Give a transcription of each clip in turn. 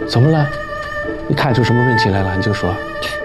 怎么了？你看出什么问题来了？你就说。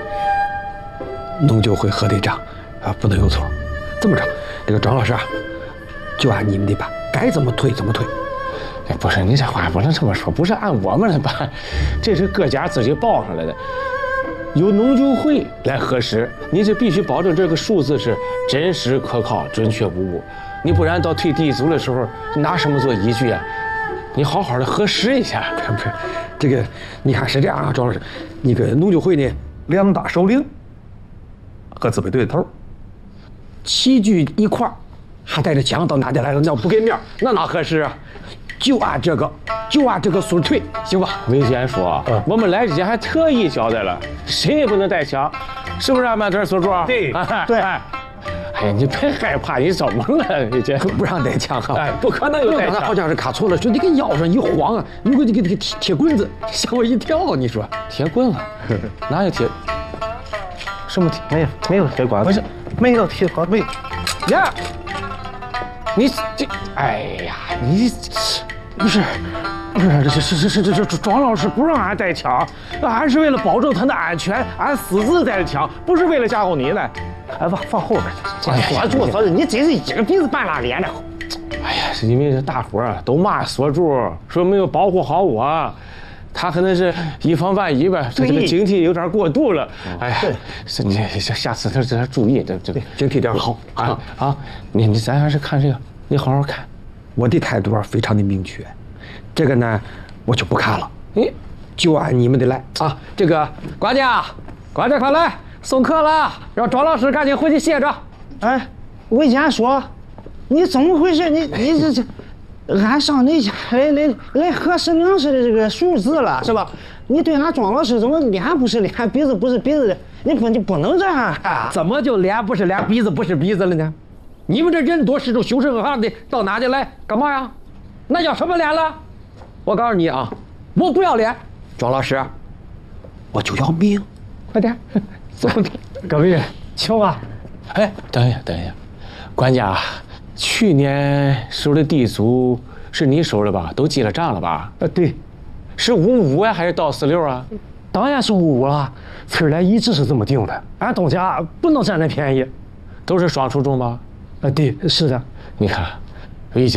农救会核对账啊，不能有错。这么着，这个庄老师啊，就按你们的办，该怎么退怎么退。 哎，不是，你这话不能这么说，不是按我们的办，这是各家自己报上来的，由农救会来核实，你这必须保证这个数字是真实可靠、准确无误，你不然到退地租的时候拿什么做依据啊？你好好的核实一下。 不是，这个你看是这样啊，庄老师，那个农救会呢，2大首领和自卫队的头齐聚一块儿，还带着枪到哪里来了？你要不给面，那哪合适啊？就按这个数退，行吧？ 魏先说，我们来之前还特意交代了，谁也不能带枪，是不是啊，满村所长？ 对对。哎呀，你别害怕，你怎么了？你这不让带枪啊？ 哎，不可能有带枪。 好像是看错了，说你跟腰上一晃啊，如果你给铁棍子，吓我一跳。你说铁棍子？哪有铁？什么铁？ 没有铁管，不是，没有铁管，没有。 呀，你这，哎呀，你不是，这庄老师不让俺带枪，俺是为了保证他的安全，俺私自带着枪，不是为了吓唬你来。 哎，放后边去。锁住，你真是一个鼻子半拉脸的。 哎呀，是因为这大伙儿都骂锁住，说没有保护好我。他可能是以防万一吧，这个警惕有点过度了。哎呀，你下次他注意，这警惕点好啊！你咱还是看这个，你好好看。 我的态度非常的明确，这个呢我就不看了，就按你们的来啊。这个管家快来送客了，让庄老师赶紧回去歇着。 哎，魏坚说，你怎么回事？你这。俺上你家来核实粮食的这个数字了，是吧？你对俺庄老师怎么脸不是脸，鼻子不是鼻子的？你不能这样啊！ 怎么就脸不是脸，鼻子不是鼻子了呢？你们这人多势众，凶神恶煞的，到哪里来干嘛呀？那叫什么脸了？我告诉你啊，我不要脸，庄老师，我就要命！快点，走！ 各位，瞧啊！ 哎，等一下，管家。去年收的地租是你收的吧？都记了账了吧？ 对， 是55啊，还是到46啊？ 当然是55了，村里一直是这么定的。俺东家不能占人便宜， 都是双初中吧？ 对，是的。 你看，